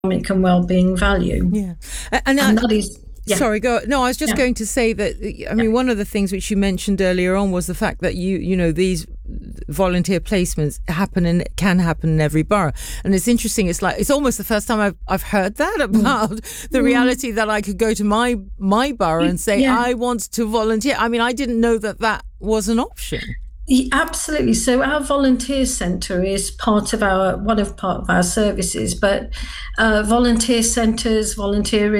and well-being value. Yeah. And that is... Yeah. Sorry, go. No, I was just going to say that, I mean, one of the things which you mentioned earlier on was the fact that you know, these volunteer placements can happen in every borough. And it's interesting. It's almost the first time I've heard that about the reality that I could go to my borough and say, I want to volunteer. I mean, I didn't know that was an option. Absolutely. So our volunteer centre is part of our services, but volunteer centres, volunteer